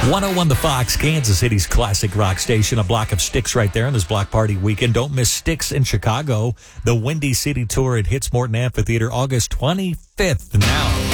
101 The Fox, Kansas City's classic rock station. A block of Styx right there on this block party weekend. Don't miss Styx in Chicago. The Windy City Tour at Hits Morton Amphitheater, August 25th. Now,